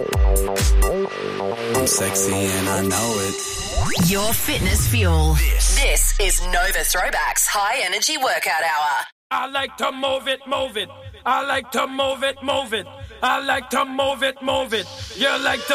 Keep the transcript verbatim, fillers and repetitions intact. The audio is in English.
I'm sexy and I know it. Your fitness fuel. This, this is Nova Throwback's High Energy Workout Hour. I like to move it, move it. I like to move it, move it. I like to move it, move it. You like to